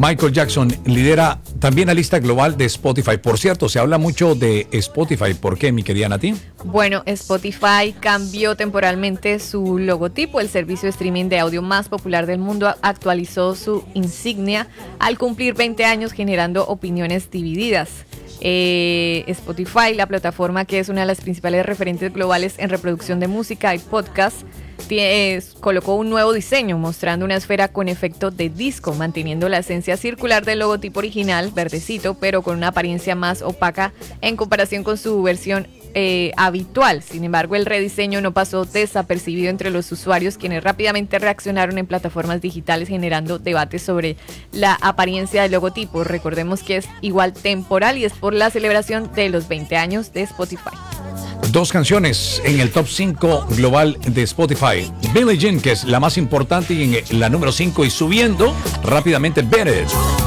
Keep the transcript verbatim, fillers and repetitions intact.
Michael Jackson lidera también la lista global de Spotify. Por cierto, se habla mucho de Spotify. ¿Por qué, mi querida Nati? Bueno, Spotify cambió temporalmente su logotipo. El servicio de streaming de audio más popular del mundo actualizó su insignia al cumplir veinte años, generando opiniones divididas. Eh, Spotify, la plataforma que es una de las principales referentes globales en reproducción de música y podcast, tiene, colocó un nuevo diseño mostrando una esfera con efecto de disco, manteniendo la esencia circular del logotipo original, verdecito, pero con una apariencia más opaca en comparación con su versión eh, habitual. Sin embargo, el rediseño no pasó desapercibido entre los usuarios, quienes rápidamente reaccionaron en plataformas digitales, generando debates sobre la apariencia del logotipo. Recordemos que es igual temporal y es por la celebración de los veinte años de Spotify. Dos canciones en el top cinco global de Spotify. Billie Jean, que es la más importante, y en la número cinco y subiendo rápidamente, Better.